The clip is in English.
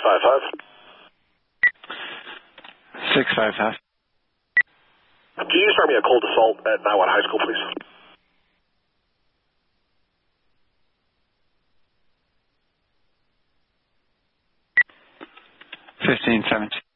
655. 655. Can you start me a cold assault at Niwot High School, please? 1517.